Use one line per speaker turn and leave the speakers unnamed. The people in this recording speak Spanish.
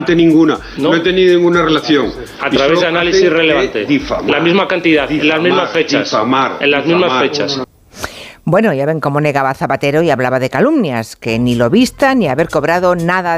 ninguna, no he tenido ninguna relación.
A través de análisis relevantes. La misma cantidad, en las mismas fechas. En las mismas fechas.
Bueno, ya ven cómo negaba Zapatero y hablaba de calumnias, que ni lobista ni haber cobrado nada